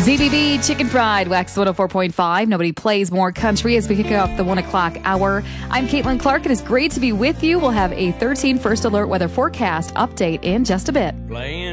ZBB Chicken Fried, Wax 104.5. Nobody plays more country as we kick off the 1 o'clock hour. I'm Caitlin Clark. It is great to be with you. We'll have a 13 First Alert weather forecast update in just a bit. Playing